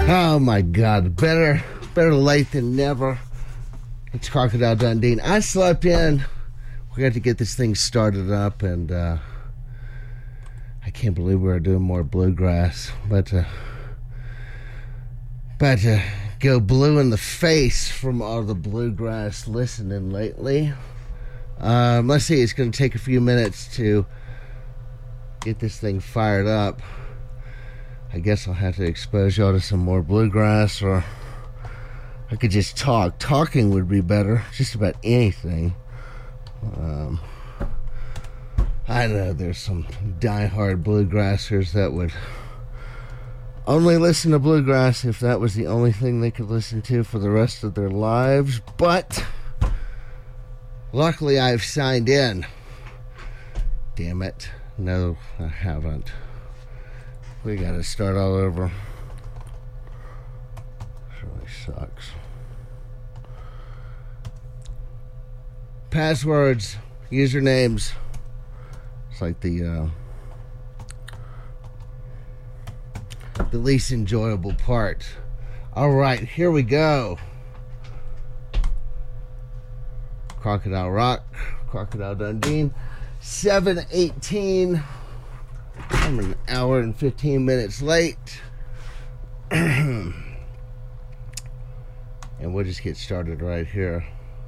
Oh my God! Better late than never. It's Crocodile Dundee. I slept in. We got to get this thing started up, and I can't believe we're doing more bluegrass. But go blue in the face from all the bluegrass listening lately. Let's see. It's going to take a few minutes to get this thing fired up. I guess I'll have to expose y'all to some more bluegrass, or I could just talk. Talking would be better. Just about anything. I know there's some diehard bluegrassers that would only listen to bluegrass if that was the only thing they could listen to for the rest of their lives. But luckily I've signed in. Damn it. No, I haven't. We gotta start all over. This really sucks. Passwords, usernames. It's like the least enjoyable part. All right, here we go. Crocodile Rock, Crocodile Dundee, 7:18. I'm an hour and 15 minutes late. And we'll just get started right here.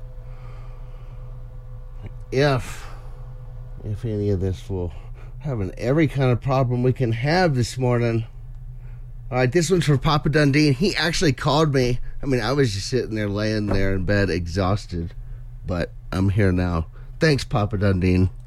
If any of this will having every kind of problem we can have this morning. All right, this one's for Papa Dundee. He actually called me. I mean, I was just sitting there, laying there in bed, exhausted. But I'm here now. Thanks, Papa Dundee.